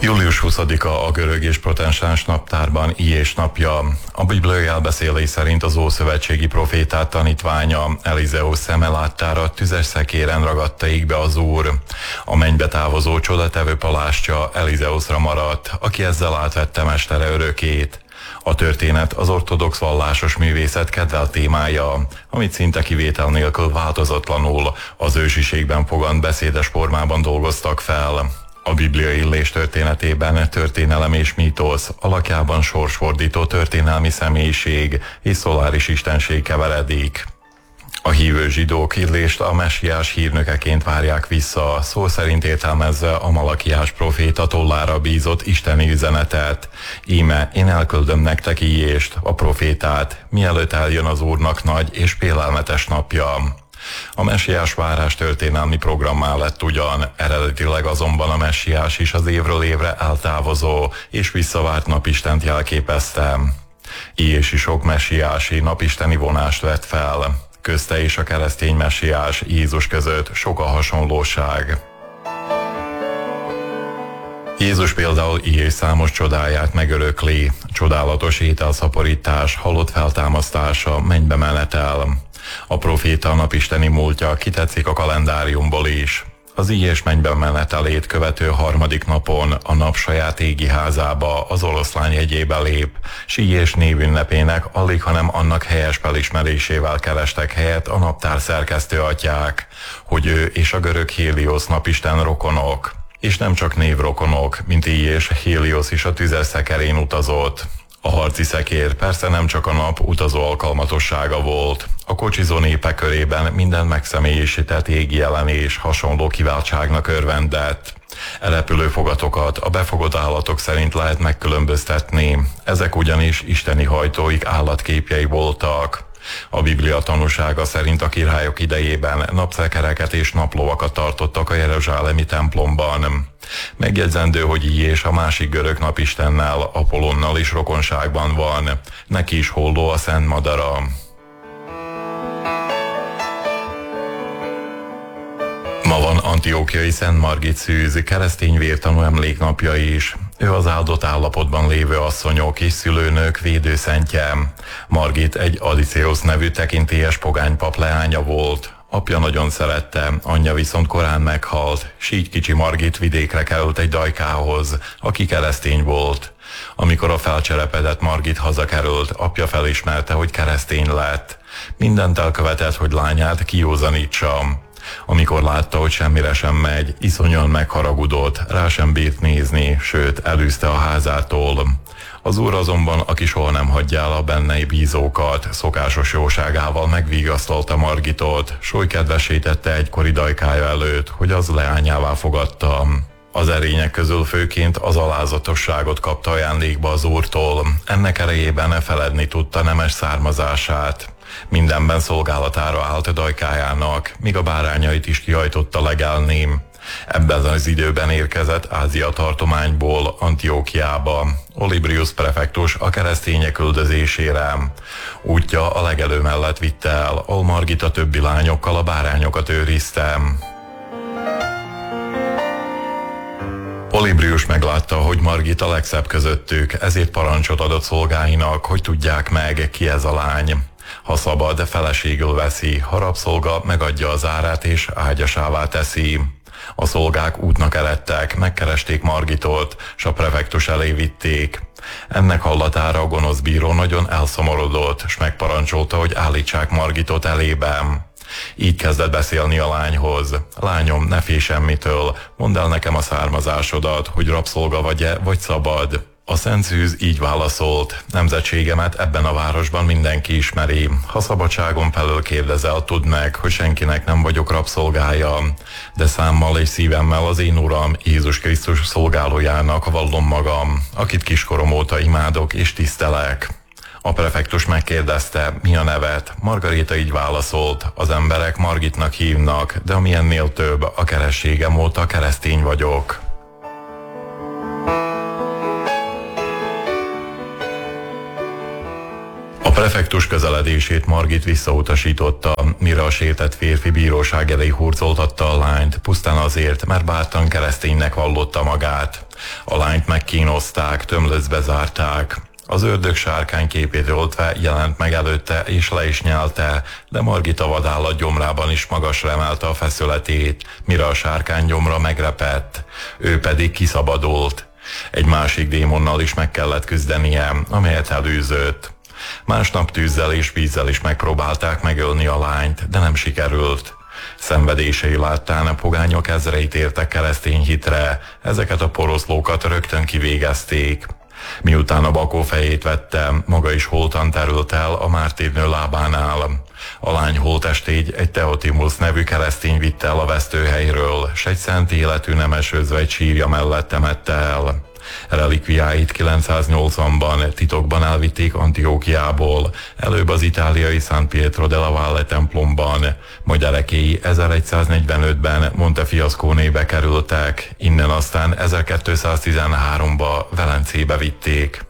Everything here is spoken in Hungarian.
Július 20-a a görög és protestáns naptárban Ijés napja. A bibliai elbeszélés szerint az ószövetségi profétát tanítványa Elizeus szeme láttára tüzes szekéren ragadta égbe az Úr. A mennybe távozó csodatevő palástja Elizeusra maradt, aki ezzel átvette mestere örökét. A történet az ortodox vallásos művészet kedvelt témája, amit szinte kivétel nélkül változatlanul az ősiségben fogant beszédes formában dolgoztak fel. A Biblia Illés történetében történelem és mítosz, alakjában sorsfordító történelmi személyiség és szoláris istenség keveredik. A hívő zsidók Illést a messiás hírnökeként várják vissza, szó szerint értelmezve a Malakiás proféta tollára bízott isteni üzenetet. Íme én elküldöm nektek Ijést, a profétát, mielőtt eljön az Úrnak nagy és félelmetes napja. A messiás várás történelmi programmá lett ugyan, eredetileg azonban a messiás is az évről évre eltávozó és visszavárt napistent jelképezte. Ijés is sok messiási napisteni vonást vett fel. Közte és a keresztény messiás Jézus között sok a hasonlóság. Jézus például Ijés számos csodáját megörökli, csodálatos ételszaporítás, halott feltámasztása, mennybe menetel. A proféta napisteni múltja kitetszik a kalendáriumból is. Az Ijés mennybe menetelét követő harmadik napon a nap saját égi házába, az Oroszlány hegyébe lép, s Ijés névünnepének alig, hanem annak helyes felismerésével kerestek helyet a naptár szerkesztő atyák, hogy ő és a görög Héliosz napisten rokonok. És nem csak névrokonok, mint Ijés, Héliosz is a tüzes szekerén utazott. A harci szekér persze nem csak a nap utazó alkalmatossága volt. A kocsizó népek körében minden megszemélyisített égi jelenés hasonló kiváltságnak örvendett. E repülőfogatokat a befogott állatok szerint lehet megkülönböztetni. Ezek ugyanis isteni hajtóik állatképjei voltak. A Biblia tanúsága szerint a királyok idejében napszekereket és naplovakat tartottak a jeruzsálemi templomban. Megjegyzendő, hogy Ijés a másik görög napistennel, Apollonnal is rokonságban van, neki is holló a szent madara. Ma van Antiókiai Szent Margit szűz, keresztény vértanú emléknapja is. Ő az áldott állapotban lévő asszonyok és szülőnők védőszentje. Margit egy Adiceusz nevű tekintélyes pogánypap leánya volt. Apja nagyon szerette, anyja viszont korán meghalt, s így kicsi Margit vidékre került egy dajkához, aki keresztény volt. Amikor a felcserepedett Margit hazakerült, apja felismerte, hogy keresztény lett. Mindent elkövetett, hogy lányát kijózanítsa. Amikor látta, hogy semmire sem megy, iszonyan megharagudott, rá sem bírt nézni, sőt, elűzte a házától. Az Úr azonban, aki soha nem hagyja el a bennei bízókat, szokásos jóságával megvigasztalta Margitot, s oly kedvesítette egykori dajkája előtt, hogy az leányává fogadta. Az erények közül főként az alázatosságot kapta ajándékba az Úrtól, ennek erejében feledni tudta nemes származását. Mindenben szolgálatára állt dajkájának, míg a bárányait is kihajtotta legelni. Ebben az időben érkezett Ázsia tartományból Antiókiába, Olybrius prefektus a keresztények üldözésére. Útja a legelő mellett vitte el, ahol Margit a többi lányokkal a bárányokat őrizte. Olybrius meglátta, hogy Margit a legszebb közöttük, ezért parancsot adott szolgáinak, hogy tudják meg, ki ez a lány. Ha szabad, feleségül veszi, ha rabszolga, megadja az árát és ágyasává teszi. A szolgák útnak eredtek, megkeresték Margitot, s a prefektus elé vitték. Ennek hallatára a gonosz bíró nagyon elszomorodott, s megparancsolta, hogy állítsák Margitot elébe. Így kezdett beszélni a lányhoz. Lányom, ne félj semmitől, mondd el nekem a származásodat, hogy rabszolga vagy-e, vagy szabad. A szent szűz így válaszolt, nemzetségemet ebben a városban mindenki ismeri. Ha szabadságon felől kérdezel, tudd meg, hogy senkinek nem vagyok rabszolgája, de számmal és szívemmel az én Uram, Jézus Krisztus szolgálójának vallom magam, akit kiskorom óta imádok és tisztelek. A prefektus megkérdezte, mi a nevet. Margaréta így válaszolt, az emberek Margitnak hívnak, de ami ennél több, a kerességem óta keresztény vagyok. A prefektus közeledését Margit visszautasította, mire a sértett férfi bíróság elé hurcoltatta a lányt, pusztán azért, mert bártan kereszténynek vallotta magát. A lányt megkínozták, tömlöcbe zárták. Az ördög sárkány képét öltve jelent meg előtte és le is nyelte, de Margit a vadállat gyomrában is magasra emelte a feszületét, mire a sárkány gyomra megrepett. Ő pedig kiszabadult. Egy másik démonnal is meg kellett küzdenie, amelyet előzött. Másnap tűzzel és vízzel is megpróbálták megölni a lányt, de nem sikerült. Szenvedései láttán a pogányok ezreit értek keresztény hitre, ezeket a poroszlókat rögtön kivégezték. Miután a bakó fejét vette, maga is holtan terült el a mártírnő lábánál. A lány holttestét egy Teotimus nevű keresztény vitte el a vesztőhelyről, s egy szent életű nemes özvegy sírja mellett temette el. Relikviáit 980-ban titokban elvitték Antiókiából, előbb az itáliai San Pietro della Valle templomban, majd erekéi 1145-ben Montefiasconébe kerültek, innen aztán 1213-ba Velencébe vitték.